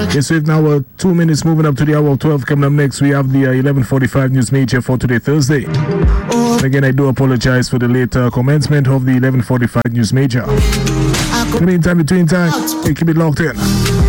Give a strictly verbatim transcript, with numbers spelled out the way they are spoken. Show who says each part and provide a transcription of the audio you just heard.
Speaker 1: Yes, so if now we're two minutes moving up to the hour of twelve. Coming up next, we have the uh, eleven forty-five news major for today, Thursday. And again, I do apologize for the later commencement of the eleven forty-five news major. In the meantime, between time, keep it locked in.